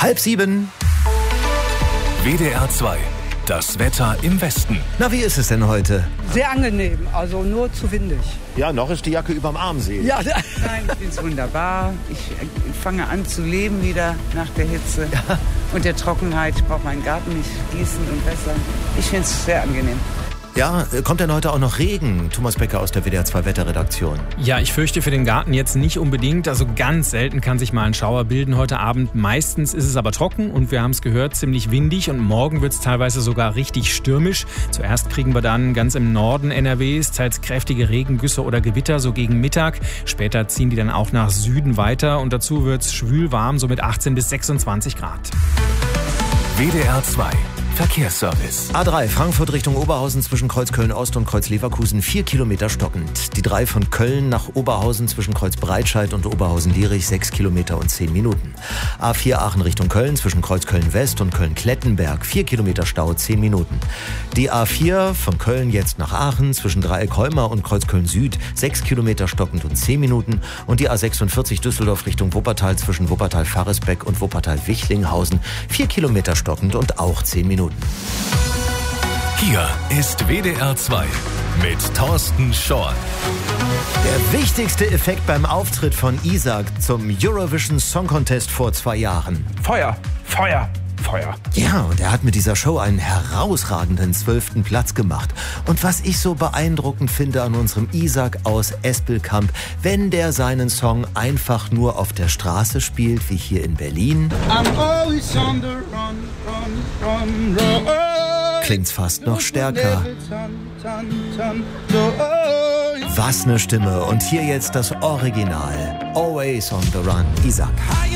6:30. WDR 2. Das Wetter im Westen. Na, wie ist es denn heute? Sehr angenehm, also nur zu windig. Ja, noch ist die Jacke überm Arm, sehe ich. Ja, Nein, ich finde es wunderbar. Ich fange an zu leben wieder nach der Hitze und der Trockenheit. Ich brauche meinen Garten nicht gießen und wässern. Ich finde es sehr angenehm. Ja, kommt denn heute auch noch Regen? Thomas Becker aus der WDR 2 Wetterredaktion. Ja, ich fürchte für den Garten jetzt nicht unbedingt. Also ganz selten kann sich mal ein Schauer bilden heute Abend. Meistens ist es aber trocken und wir haben es gehört, ziemlich windig. Und morgen wird es teilweise sogar richtig stürmisch. Zuerst kriegen wir dann ganz im Norden NRWs teils kräftige Regengüsse oder Gewitter, so gegen Mittag. Später ziehen die dann auch nach Süden weiter. Und dazu wird es schwül warm, so mit 18 bis 26 Grad. WDR 2. Verkehrsservice. A3 Frankfurt Richtung Oberhausen zwischen Kreuz Köln-Ost und Kreuz Leverkusen 4 Kilometer stockend. Die 3 von Köln nach Oberhausen zwischen Kreuz Breitscheid und Oberhausen-Lierich 6 Kilometer und 10 Minuten. A4 Aachen Richtung Köln zwischen Kreuz Köln-West und Köln-Klettenberg 4 Kilometer Stau 10 Minuten. Die A4 von Köln jetzt nach Aachen zwischen Dreieck-Holmer und Kreuz Köln-Süd 6 Kilometer stockend und 10 Minuten. Und die A46 Düsseldorf Richtung Wuppertal zwischen Wuppertal-Faresbeck und Wuppertal-Wichlinghausen 4 Kilometer stockend und auch 10 Minuten. Hier ist WDR 2 mit Thorsten Schorn. Der wichtigste Effekt beim Auftritt von Isak zum Eurovision Song Contest vor 2 Jahren. Feuer, Feuer, Feuer. Ja, und er hat mit dieser Show einen herausragenden 12. Platz gemacht. Und was ich so beeindruckend finde an unserem Isak aus Espelkamp, wenn der seinen Song einfach nur auf der Straße spielt, wie hier in Berlin, klingt's fast noch stärker. Was eine Stimme. Und hier jetzt das Original. Always on the Run, Isak.